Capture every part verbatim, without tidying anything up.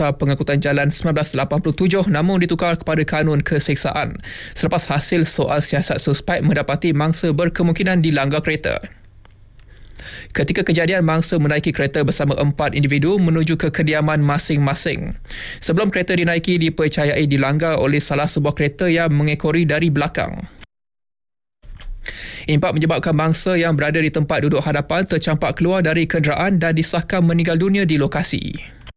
Akta Pengangkutan Jalan seribu sembilan ratus lapan puluh tujuh namun ditukar kepada Kanun Keseksaan selepas hasil soal siasat suspek mendapati mangsa berkemungkinan dilanggar kereta. Ketika kejadian, mangsa menaiki kereta bersama empat individu menuju ke kediaman masing-masing. Sebelum kereta dinaiki, dipercayai dilanggar oleh salah sebuah kereta yang mengekori dari belakang. Impak menyebabkan mangsa yang berada di tempat duduk hadapan tercampak keluar dari kenderaan dan disahkan meninggal dunia di lokasi.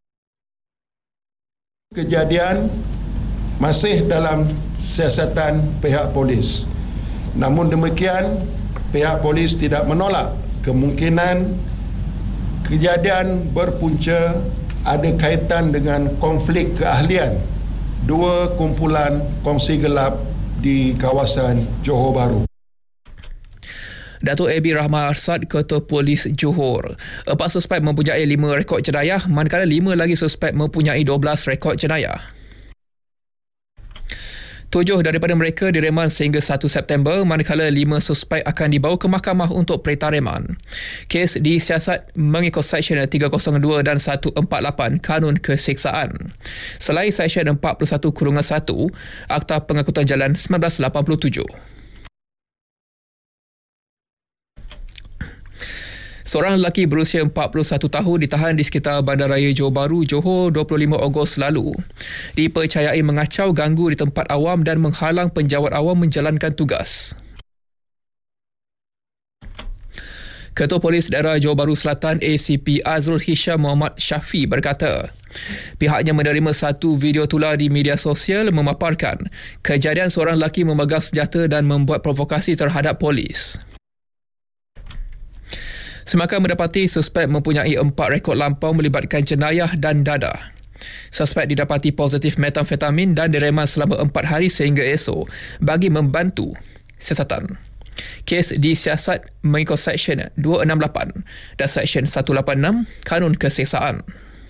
Kejadian masih dalam siasatan pihak polis. Namun demikian, pihak polis tidak menolak kemungkinan kejadian berpunca ada kaitan dengan konflik keahlian dua kumpulan kongsi gelap di kawasan Johor Bahru. Datuk A B Rahman Arsad, Ketua Polis Johor. Empat suspek mempunyai lima rekod jenayah, manakala lima lagi suspek mempunyai dua belas rekod jenayah. Tujuh daripada mereka direman sehingga satu September, manakala lima suspek akan dibawa ke mahkamah untuk perintah reman. Kes disiasat mengikut Seksyen tiga kosong dua dan seratus empat puluh lapan Kanun Keseksaan. Selain Seksyen empat puluh satu satu Akta Pengangkutan Jalan seribu sembilan ratus lapan puluh tujuh. Seorang lelaki berusia empat puluh satu tahun ditahan di sekitar Bandaraya Johor Bahru, Johor dua puluh lima Ogos lalu. Dipercayai mengacau, ganggu di tempat awam dan menghalang penjawat awam menjalankan tugas. Ketua Polis Daerah Johor Bahru Selatan A C P Azrul Hisham Muhammad Syafi berkata, pihaknya menerima satu video tular di media sosial memaparkan kejadian seorang lelaki memegang senjata dan membuat provokasi terhadap polis. Semakan mendapati suspek mempunyai empat rekod lampau melibatkan jenayah dan dadah. Suspek didapati positif metamfetamin dan direman selama empat hari sehingga esok bagi membantu siasatan. Kes disiasat mengikut Seksyen dua enam lapan dan Seksyen seratus lapan enam Kanun Keseksaan.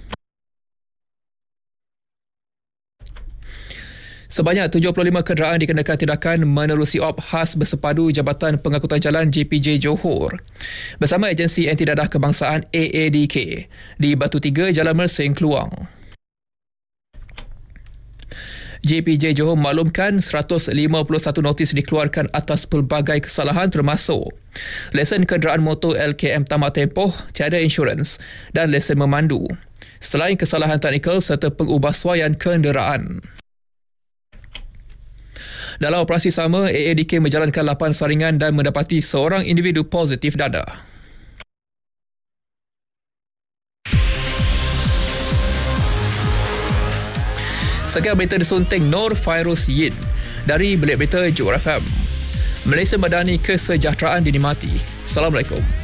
Sebanyak tujuh puluh lima kenderaan dikenakan tindakan menerusi op khas bersepadu Jabatan Pengangkutan Jalan J P J Johor bersama agensi anti dadah kebangsaan A A D K di Batu Tiga, Jalan Mersing, Kluang. J P J Johor maklumkan seratus lima puluh satu notis dikeluarkan atas pelbagai kesalahan termasuk lesen kenderaan motor L K M tamat tempoh, tiada insurans dan lesen memandu, selain kesalahan teknikal serta pengubahsuaian kenderaan. Dalam operasi sama, A A D K menjalankan lapan saringan dan mendapati seorang individu positif dadah. Sekian berita disunting Nur Fairuz Yin dari Bilik Berita Johor F M. Malaysia Madani, kesejahteraan dinikmati. Assalamualaikum.